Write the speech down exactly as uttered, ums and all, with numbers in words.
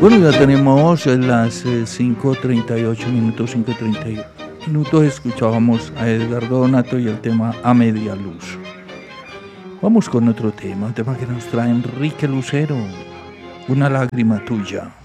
Bueno, ya tenemos las eh, cinco treinta y ocho minutos, cinco treinta y ocho minutos. Escuchábamos a Edgardo Donato y el tema A Media Luz. Vamos con otro tema, un tema que nos trae Enrique Lucero, Una lágrima tuya.